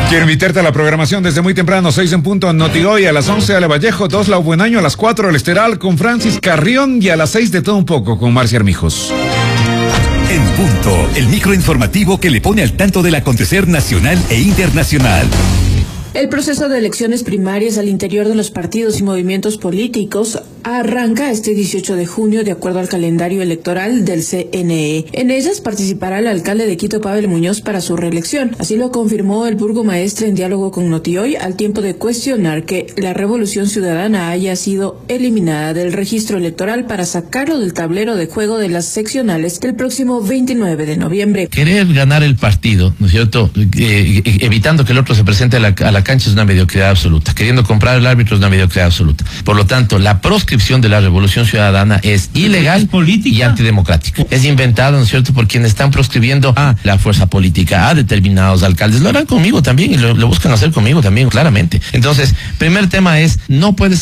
Quiero invitarte a la programación desde muy temprano, 6 en punto, Notigoy, a las 11 Ale Vallejo, 2 La Buen Año, a las 4 El Esteral con Francis Carrión y a las 6 de todo un poco con Marcia Armijos. En punto, el microinformativo que le pone al tanto del acontecer nacional e internacional. El proceso de elecciones primarias al interior de los partidos y movimientos políticos arranca este 18 de junio de acuerdo al calendario electoral del CNE. En ellas participará el alcalde de Quito, Pavel Muñoz, para su reelección. Así lo confirmó el burgomaestre en diálogo con Notihoy al tiempo de cuestionar que la Revolución Ciudadana haya sido eliminada del registro electoral para sacarlo del tablero de juego de las seccionales del próximo 29 de noviembre. Querer ganar el partido, ¿no es cierto? Evitando que el otro se presente a la cancha es una mediocridad absoluta. Queriendo comprar el árbitro es una mediocridad absoluta. Por lo tanto, la proscripción de la Revolución Ciudadana es ilegal y antidemocrática. Es inventado, ¿no es cierto?, por quienes están proscribiendo a la fuerza política, a determinados alcaldes. Lo harán conmigo también y lo buscan hacer conmigo también, claramente. Entonces, primer tema es, no puedes